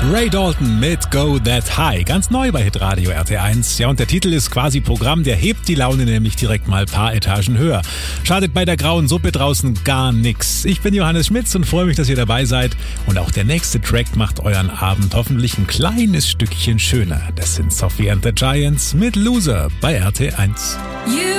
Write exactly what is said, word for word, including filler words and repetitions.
Ray Dalton mit Go That High, ganz neu bei Hitradio R T eins. Ja, und der Titel ist quasi Programm, der hebt die Laune nämlich direkt mal ein paar Etagen höher. Schadet bei der grauen Suppe draußen gar nix. Ich bin Johannes Schmitz und freue mich, dass ihr dabei seid. Und auch der nächste Track macht euren Abend hoffentlich ein kleines Stückchen schöner. Das sind Sophie and the Giants mit Loser bei R T eins. You